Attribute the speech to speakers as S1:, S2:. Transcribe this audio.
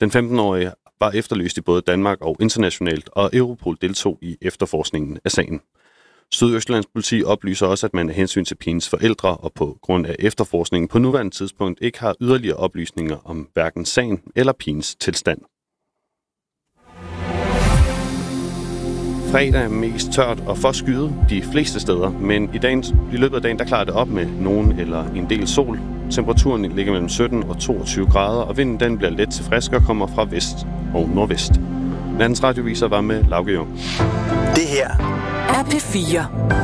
S1: Den 15-årige var efterlyst i både Danmark og internationalt, og Europol deltog i efterforskningen af sagen. Sydøstjyllands politi oplyser også, at man af hensyn til pigens forældre og på grund af efterforskningen på nuværende tidspunkt ikke har yderligere oplysninger om hverken sagen eller pigens tilstand. Fredag er mest tørt og forskyet de fleste steder, men i løbet af dagen der klarer det op med nogen eller en del sol. Temperaturen ligger mellem 17 og 22 grader, og vinden den bliver let til frisk og kommer fra vest og nordvest. Nattens radioviser var med Lauke Jung.
S2: Det her er P4.